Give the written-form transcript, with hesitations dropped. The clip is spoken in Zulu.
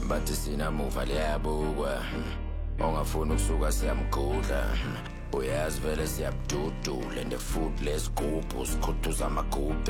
bathi sinamuva liyabukwa ongafuni ukusuka siyamgudla uyazi vele siyabududula and the food lesigubhu sikhuthuza amagubu